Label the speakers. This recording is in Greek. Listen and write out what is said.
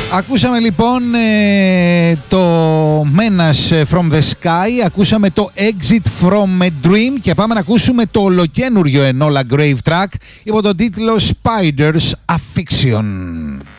Speaker 1: Ακούσαμε λοιπόν το Menace from the Sky, ακούσαμε το Exit from a Dream και πάμε να ακούσουμε το ολοκένουργιο Enola Grave track υπό τον τίτλο Spiders Affliction.